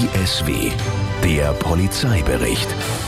ISW, der Polizeibericht.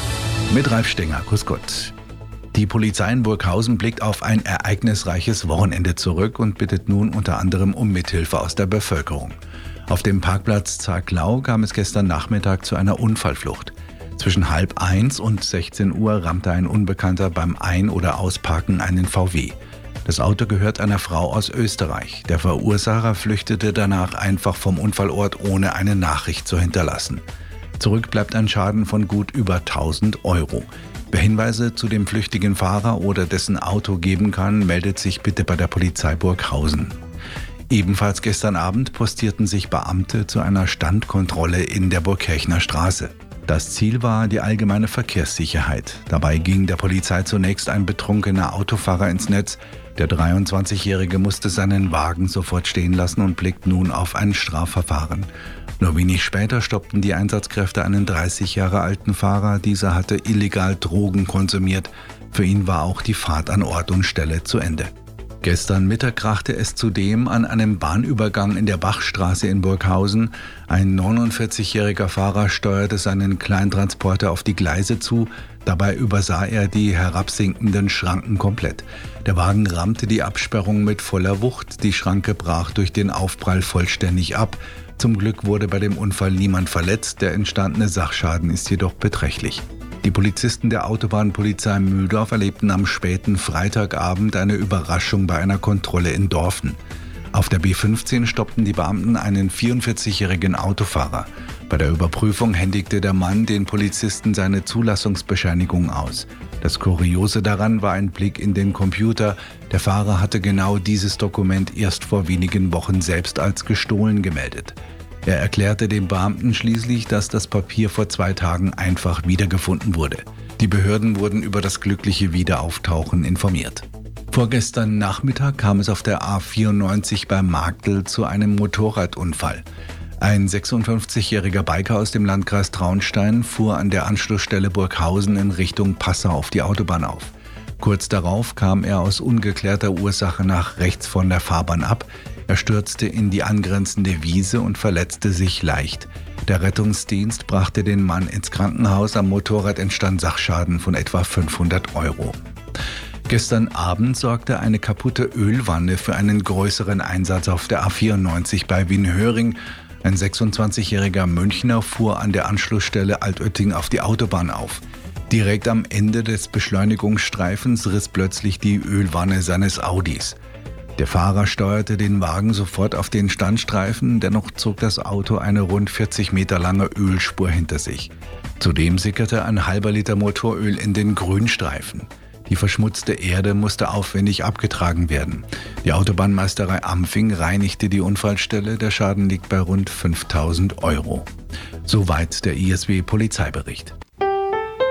Mit Ralf Stenger, grüß Gott. Die Polizei in Burghausen blickt auf ein ereignisreiches Wochenende zurück und bittet nun unter anderem um Mithilfe aus der Bevölkerung. Auf dem Parkplatz Zarklau kam es gestern Nachmittag zu einer Unfallflucht. Zwischen 12:30 und 16 Uhr rammte ein Unbekannter beim Ein- oder Ausparken einen VW. Das Auto gehört einer Frau aus Österreich. Der Verursacher flüchtete danach einfach vom Unfallort, ohne eine Nachricht zu hinterlassen. Zurück bleibt ein Schaden von gut über 1.000 Euro. Wer Hinweise zu dem flüchtigen Fahrer oder dessen Auto geben kann, meldet sich bitte bei der Polizei Burghausen. Ebenfalls gestern Abend postierten sich Beamte zu einer Standkontrolle in der Burgkirchner Straße. Das Ziel war die allgemeine Verkehrssicherheit. Dabei ging der Polizei zunächst ein betrunkener Autofahrer ins Netz. Der 23-Jährige musste seinen Wagen sofort stehen lassen und blickt nun auf ein Strafverfahren. Nur wenig später stoppten die Einsatzkräfte einen 30 Jahre alten Fahrer. Dieser hatte illegal Drogen konsumiert. Für ihn war auch die Fahrt an Ort und Stelle zu Ende. Gestern Mittag krachte es zudem an einem Bahnübergang in der Bachstraße in Burghausen. Ein 49-jähriger Fahrer steuerte seinen Kleintransporter auf die Gleise zu. Dabei übersah er die herabsinkenden Schranken komplett. Der Wagen rammte die Absperrung mit voller Wucht. Die Schranke brach durch den Aufprall vollständig ab. Zum Glück wurde bei dem Unfall niemand verletzt. Der entstandene Sachschaden ist jedoch beträchtlich. Die Polizisten der Autobahnpolizei Mühldorf erlebten am späten Freitagabend eine Überraschung bei einer Kontrolle in Dorfen. Auf der B15 stoppten die Beamten einen 44-jährigen Autofahrer. Bei der Überprüfung händigte der Mann den Polizisten seine Zulassungsbescheinigung aus. Das Kuriose daran war ein Blick in den Computer. Der Fahrer hatte genau dieses Dokument erst vor wenigen Wochen selbst als gestohlen gemeldet. Er erklärte dem Beamten schließlich, dass das Papier vor 2 Tagen einfach wiedergefunden wurde. Die Behörden wurden über das glückliche Wiederauftauchen informiert. Vorgestern Nachmittag kam es auf der A94 bei Marktl zu einem Motorradunfall. Ein 56-jähriger Biker aus dem Landkreis Traunstein fuhr an der Anschlussstelle Burghausen in Richtung Passau auf die Autobahn auf. Kurz darauf kam er aus ungeklärter Ursache nach rechts von der Fahrbahn ab. Er stürzte in die angrenzende Wiese und verletzte sich leicht. Der Rettungsdienst brachte den Mann ins Krankenhaus. Am Motorrad entstand Sachschaden von etwa 500 Euro. Gestern Abend sorgte eine kaputte Ölwanne für einen größeren Einsatz auf der A94 bei Wienhöring. Ein 26-jähriger Münchner fuhr an der Anschlussstelle Altötting auf die Autobahn auf. Direkt am Ende des Beschleunigungsstreifens riss plötzlich die Ölwanne seines Audis. Der Fahrer steuerte den Wagen sofort auf den Standstreifen, dennoch zog das Auto eine rund 40 Meter lange Ölspur hinter sich. Zudem sickerte ein halber Liter Motoröl in den Grünstreifen. Die verschmutzte Erde musste aufwendig abgetragen werden. Die Autobahnmeisterei Ampfing reinigte die Unfallstelle. Der Schaden liegt bei rund 5.000 Euro. Soweit der ISW-Polizeibericht.